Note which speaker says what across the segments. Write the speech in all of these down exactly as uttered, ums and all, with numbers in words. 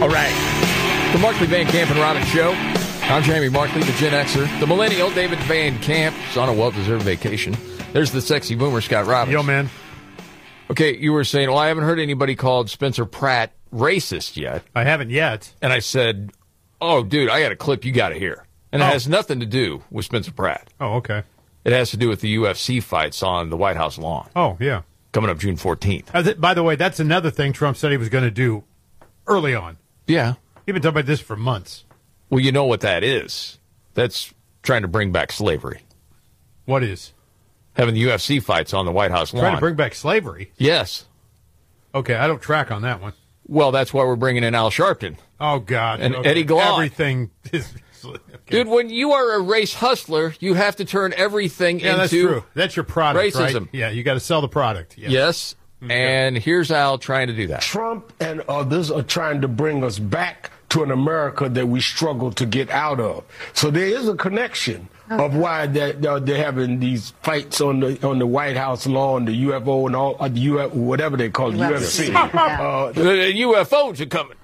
Speaker 1: All right. The Markley, Van Camp, and Robbins Show. I'm Jamie Markley, the Gen Xer. The Millennial, David Van Camp, is on a well-deserved vacation. There's the sexy boomer, Scott Robbins.
Speaker 2: Yo, man.
Speaker 1: Okay, you were saying, well, I haven't heard anybody called Spencer Pratt racist yet.
Speaker 2: I haven't yet.
Speaker 1: And I said, oh, dude, I got a clip you got to hear. And it
Speaker 2: oh.
Speaker 1: has nothing to do with Spencer Pratt.
Speaker 2: Oh, okay.
Speaker 1: It has to do with the U F C fights on the White House lawn.
Speaker 2: Oh, yeah.
Speaker 1: Coming up June fourteenth.
Speaker 2: Uh, th- by the way, that's another thing Trump said he was going to do early on.
Speaker 1: Yeah.
Speaker 2: He's been talking about this for months.
Speaker 1: Well, you know what that is. That's trying to bring back slavery.
Speaker 2: What is?
Speaker 1: Having the U F C fights on the White House lawn.
Speaker 2: Trying to bring back slavery?
Speaker 1: Yes.
Speaker 2: Okay, I don't track on that one.
Speaker 1: Well, that's why we're bringing in Al Sharpton.
Speaker 2: Oh, God.
Speaker 1: And
Speaker 2: okay.
Speaker 1: Eddie Glaude.
Speaker 2: Everything is... Okay.
Speaker 1: Dude, when you are a race hustler, you have to turn everything
Speaker 2: yeah,
Speaker 1: into
Speaker 2: that's true. That's your product,
Speaker 1: racism.
Speaker 2: Right? Yeah, you got to sell the product. Yeah.
Speaker 1: Yes, okay. And here's Al trying to do that.
Speaker 3: Trump and others are trying to bring us back to an America that we struggle to get out of. So there is a connection of why they're, they're having these fights on the on the White House lawn, the U F O and all uh, the U F whatever they call it, U F C.
Speaker 1: U F C. Uh, the, the U F Os are coming.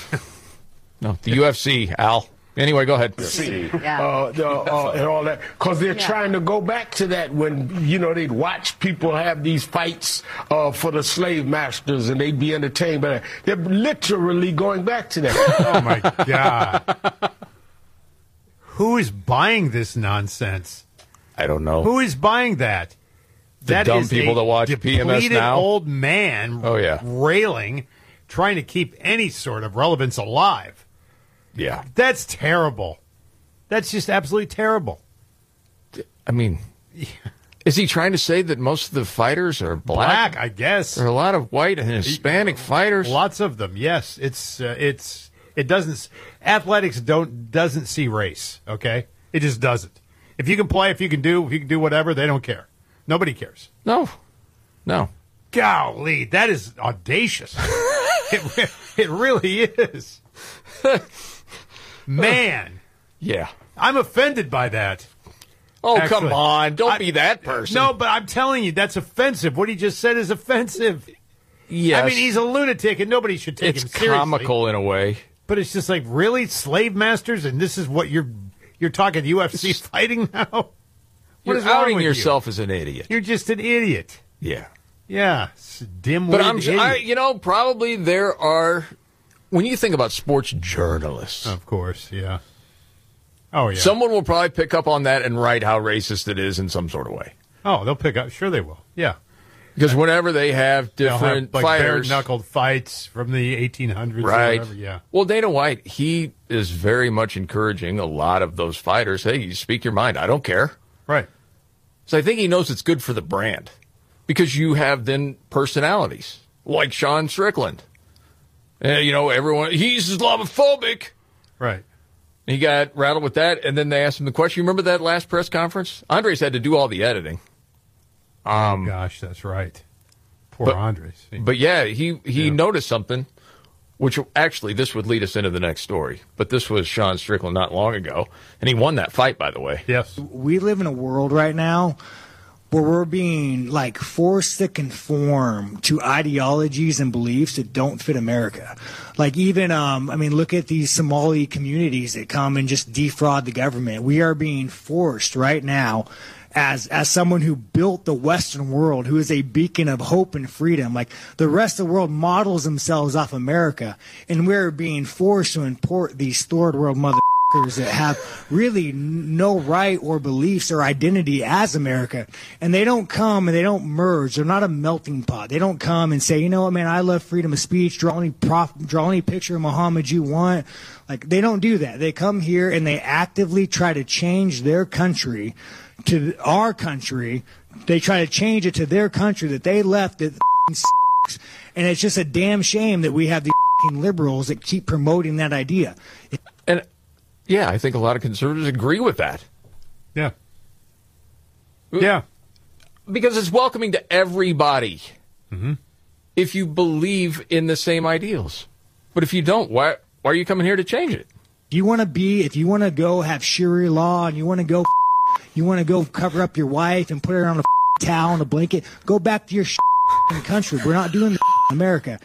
Speaker 1: No, the U F C, Al. Anyway, go ahead.
Speaker 3: Yeah. Uh, the, uh, and all that, because they're yeah. trying to go back to that when, you know, they'd watch people have these fights uh, for the slave masters and they'd be entertained by that. They're literally going back to that.
Speaker 2: Oh, my God. Who is buying this nonsense?
Speaker 1: I don't know.
Speaker 2: Who is buying that?
Speaker 1: The
Speaker 2: that
Speaker 1: dumb
Speaker 2: is
Speaker 1: people
Speaker 2: a
Speaker 1: that watch P M S now?
Speaker 2: old man
Speaker 1: oh, yeah.
Speaker 2: railing, trying to keep any sort of relevance alive.
Speaker 1: Yeah.
Speaker 2: That's terrible. That's just absolutely terrible.
Speaker 1: I mean, is he trying to say that most of the fighters are black?
Speaker 2: Black, I guess.
Speaker 1: There are a lot of white and Hispanic he, fighters.
Speaker 2: Lots of them, yes. It's uh, it's it doesn't athletics don't doesn't see race, okay? It just doesn't. If you can play, if you can do, if you can do whatever, they don't care. Nobody cares.
Speaker 1: No. No.
Speaker 2: Golly, that is audacious. it, it really is. Man.
Speaker 1: Yeah.
Speaker 2: I'm offended by that.
Speaker 1: Oh,
Speaker 2: Actually,
Speaker 1: come on. Don't
Speaker 2: I,
Speaker 1: be that person.
Speaker 2: No, but I'm telling you, that's offensive. What he just said is offensive.
Speaker 1: Yes.
Speaker 2: I mean, he's a lunatic, and nobody should take
Speaker 1: it's
Speaker 2: him seriously.
Speaker 1: It's comical in a way.
Speaker 2: But it's just like, really? Slave masters? And this is what you're you're talking U F C fighting now? What
Speaker 1: you're
Speaker 2: is wrong
Speaker 1: outing
Speaker 2: with
Speaker 1: yourself
Speaker 2: you?
Speaker 1: as an idiot.
Speaker 2: You're just an idiot.
Speaker 1: Yeah.
Speaker 2: Yeah. Dim-witted
Speaker 1: But I'm
Speaker 2: idiot.
Speaker 1: I, you know, probably there are, when you think about sports journalists.
Speaker 2: Of course, yeah. Oh, yeah.
Speaker 1: Someone will probably pick up on that and write how racist it is in some sort of way.
Speaker 2: Oh, they'll pick up. Sure they will. Yeah.
Speaker 1: Because whenever they have different
Speaker 2: have, like,
Speaker 1: fighters.
Speaker 2: bare-knuckled fights from the eighteen hundreds
Speaker 1: right.
Speaker 2: or whatever, yeah.
Speaker 1: Well, Dana White, he is very much encouraging a lot of those fighters. Hey, you speak your mind. I don't care.
Speaker 2: Right.
Speaker 1: So I think he knows it's good for the brand. Because you have then personalities. Like Sean Strickland. And, you know, everyone, he's Islamophobic.
Speaker 2: Right.
Speaker 1: He got rattled with that, and then they asked him the question. You remember that last press conference? Andres had to do all the editing.
Speaker 2: Um, oh, gosh, that's right. Poor
Speaker 1: but,
Speaker 2: Andres.
Speaker 1: But, yeah, he, he
Speaker 2: yeah.
Speaker 1: noticed something, which actually this would lead us into the next story. But this was Sean Strickland not long ago, and he won that fight, by the way.
Speaker 2: Yes.
Speaker 4: We live in a world right now where we're being, like, forced to conform to ideologies and beliefs that don't fit America. Like, even, um, I mean, look at these Somali communities that come and just defraud the government. We are being forced right now, as as someone who built the Western world, who is a beacon of hope and freedom. Like, the rest of the world models themselves off America, and we're being forced to import these third world mother that have really no right or beliefs or identity as America. And they don't come and they don't merge. They're not a melting pot. They don't come and say, you know what, man, I love freedom of speech. Draw any, prof- draw any picture of Muhammad you want. Like, they don't do that. They come here and they actively try to change their country to our country. They try to change it to their country that they left. That and it's just a damn shame that we have these liberals that keep promoting that idea.
Speaker 1: And yeah, I think a lot of conservatives agree with that.
Speaker 2: Yeah. Yeah.
Speaker 1: Because it's welcoming to everybody
Speaker 2: mm-hmm.
Speaker 1: if you believe in the same ideals. But if you don't, why, why are you coming here to change it?
Speaker 4: You want to be, if you want to go have Sharia law and you want to go, you want to go cover up your wife and put her on a towel and a blanket, go back to your country. We're not doing this in America.